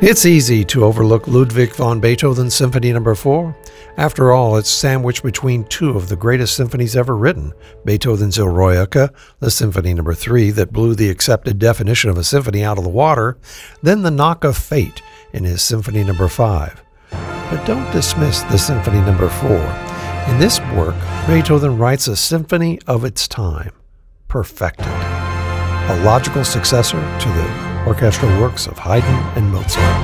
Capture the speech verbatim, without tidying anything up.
It's easy to overlook Ludwig van Beethoven's Symphony Number four. After all, it's sandwiched between two of the greatest symphonies ever written, Beethoven's Eroica, the Symphony Number three that blew the accepted definition of a symphony out of the water, then the Knock of Fate in his Symphony Number five. But don't dismiss the Symphony Number four. In this work, Beethoven writes a symphony of its time, perfected, a logical successor to the orchestral works of Haydn and Mozart.